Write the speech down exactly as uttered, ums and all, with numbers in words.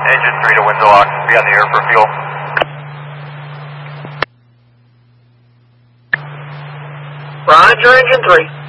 Engine three to Windsor Locks, be on the air for fuel. Roger, engine three.